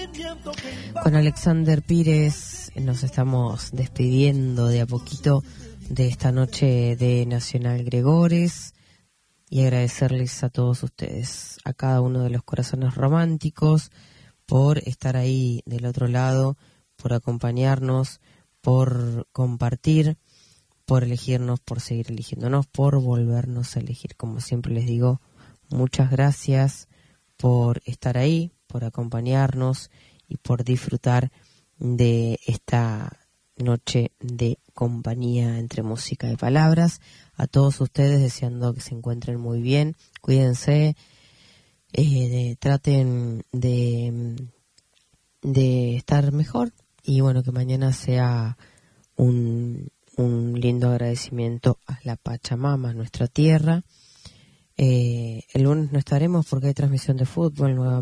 Con Alexander Pires nos estamos despidiendo de a poquito de esta noche de Nacional Gregores y agradecerles a todos ustedes, a cada uno de los corazones románticos, por estar ahí del otro lado, por acompañarnos, por compartir, por elegirnos, por seguir eligiéndonos, por volvernos a elegir. Como siempre les digo, muchas gracias por estar ahí, por acompañarnos y por disfrutar de esta noche de compañía entre música y palabras. A todos ustedes deseando que se encuentren muy bien, cuídense, traten de estar mejor y bueno, que mañana sea un lindo agradecimiento a la Pachamama, nuestra tierra. El lunes no estaremos porque hay transmisión de fútbol nuevamente.